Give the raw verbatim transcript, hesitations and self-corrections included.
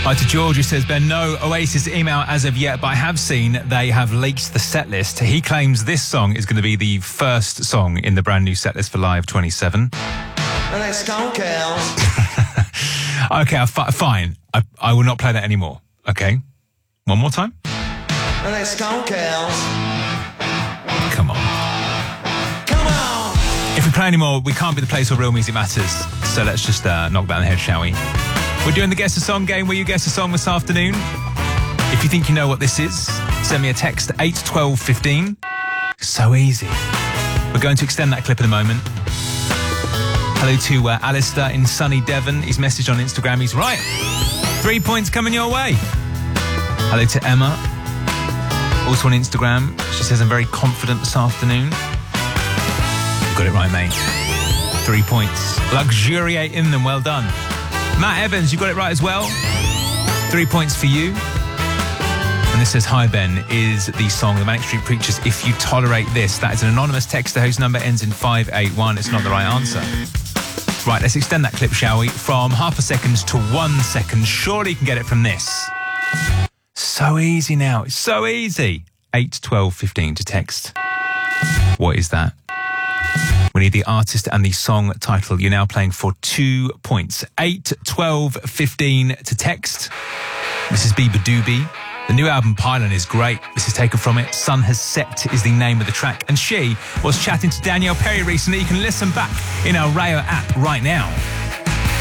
Hi to George, who says, Ben, no Oasis email as of yet, but I have seen they have leaked the set list. He claims this song is going to be the first song in the brand new set list for Live twenty-seven. Let's go, girls. Okay, f- fine. I, I will not play that anymore. Okay? One more time? Let's go, girls. Come on. Come on. If we play anymore, we can't be the place where real music matters. So let's just uh, knock that on the head, shall we? We're doing the Guess a Song game where you guess a song this afternoon. If you think you know what this is, send me a text to eight twelve fifteen. So easy. We're going to extend that clip in a moment. Hello to uh, Alistair in sunny Devon. He's messaged on Instagram. He's right. Three points coming your way. Hello to Emma. Also on Instagram. She says, I'm very confident this afternoon. You got it right, mate. Three points. Luxuriate in them. Well done. Matt Evans, you got it right as well. Three points for you. And this says, Hi Ben, is the song The Manic Street Preachers, If You Tolerate This. That is an anonymous texter whose number ends in five eight one. It's not the right answer. Right, let's extend that clip, shall we? From half a second to one second. Surely you can get it from this. So easy now. It's so easy. eight twelve fifteen to text. What is that? We need the artist and the song title. You're now playing for two points. eight twelve fifteen to text. This is Biba Doobie. The new album Pylon is great. This is taken from it. Sun Has Set is the name of the track. And she was chatting to Danielle Perry recently. You can listen back in our Rayo app right now.